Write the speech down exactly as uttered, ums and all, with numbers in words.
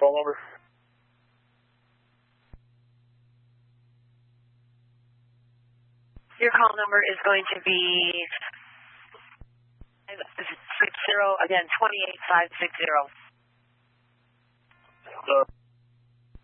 call number? Your call number is going to be six zero, again, two eight five six zero. Uh,